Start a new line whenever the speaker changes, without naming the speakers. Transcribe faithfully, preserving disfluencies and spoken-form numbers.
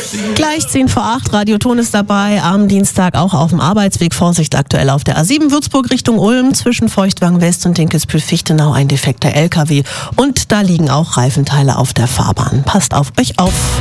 Gleich zehn vor acht, Radioton ist dabei, am Dienstag auch auf dem Arbeitsweg. Vorsicht aktuell auf der A sieben Würzburg Richtung Ulm zwischen Feuchtwagen West und Dinkelsbühl-Fichtenau ein defekter L K W. Und da liegen auch Reifenteile auf der Fahrbahn. Passt auf euch auf.